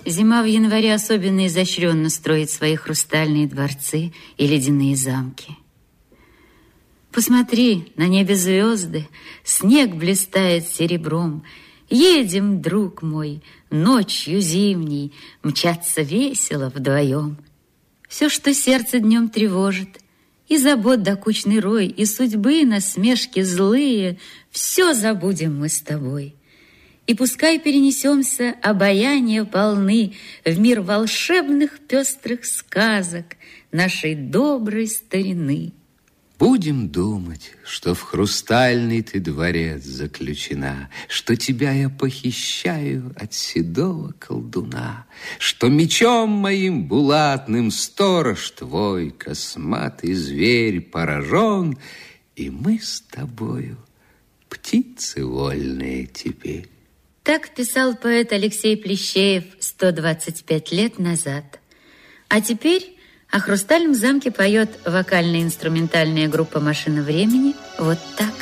Зима в январе особенно изощренно строит свои хрустальные дворцы и ледяные замки. Посмотри, на небе звезды, снег блистает серебром. Едем, друг мой, ночью зимней, мчаться весело вдвоем. Все, что сердце днем тревожит, и забот докучный рой, и судьбы насмешки злые, все забудем мы с тобой. И пускай перенесемся, обаяния полны, в мир волшебных пестрых сказок нашей доброй старины. Будем думать, что в хрустальный ты дворец заключена, что тебя я похищаю от седого колдуна, что мечом моим булатным сторож твой, косматый зверь, поражен, и мы с тобою птицы вольные теперь. Так писал поэт Алексей Плещеев 125 лет назад. А теперь о «Хрустальном замке» поет вокально-инструментальная группа «Машина времени» вот так.